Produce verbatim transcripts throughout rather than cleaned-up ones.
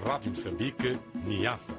Rádio Moçambique, Niassa.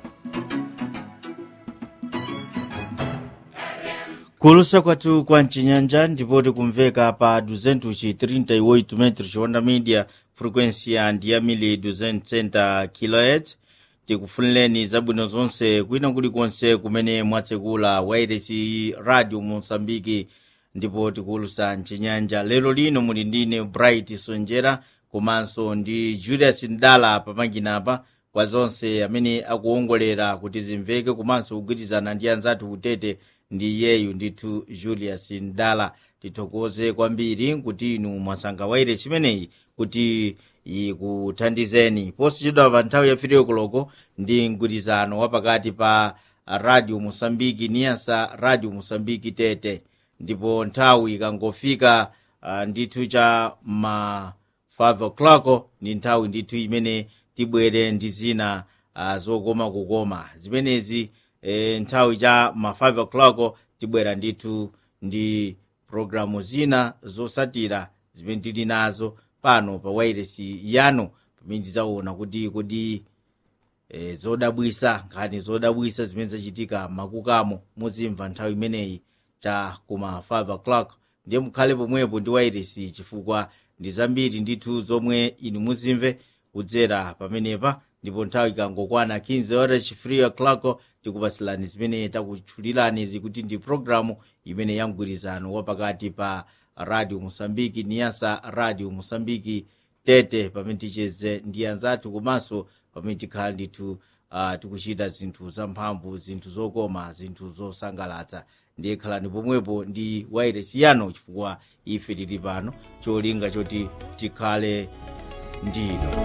Kulusa kwatu kwa Chinyanja ndipo tikumveka pa duzentos e trinta e oito metros onda media frequência ndiya mili duzentos sessenta kilohertz. Tikufunireni zabwino zonse kwina kulikonse kumene mwatsekula wairesi Radio Mozambique ndipo tikulusa Chinyanja. Lero lino muli ndine Bright Sonjera komanso ndi Julius Ndala pamanginapa kwa zonse amene akuongolera kuti zimveke komanso kugwirizana ndi anzathu kutete ndi yeyu ndithu Julius Ndala. Tithokoze kwambiri kuti inu mwasankha wairesi imeneyi kuti ikuthandizeni posachedwa pa nthawi ya firiyo koloko ndi mgwirizano wapakati pa Radio Mozambique Niassa, Radio Mozambique Tete, ndipo nthawi ikangofika uh, ndithu cha ma five o'clock ndi nthawi ndithu imene tibwere ndi zina uh, zokoma kukoma zimenezi. E, nthawi cha ma five o'clock tibwera ndithu ndi programu zina zosatira zimene tili nazo pano pa wairesi yanu pamene tidzaona kuti kodi e, zodabwisa nkhani zodabwisa zimene zachitika makukamo muzimva nthawi imeneyi cha kuma five o'clock. ndiye mukhale pomwepo ndi wairesi chifukwa ndi zambiri ndithu zomwe inu muzimve kudzera pamenepa, ndipo nthawi ikangokwana quinze horas three o'clock tikupasilani zimene takutchulirani zikuti ndi programu imene ya mgwirizano wapakati pa Radio Mozambique Niassa, Radio Mozambique Tete, pamene ticheze ndi anzathu komanso pamene tikhala ndithu uh, tikuchita zinthu zamphamvu, zinthu zokoma, zinthu zosangalatsa. ndiye khalani pomwepo ndi wairesi yanu chifukwa ife tili pano cholinga choti tikhale ndino.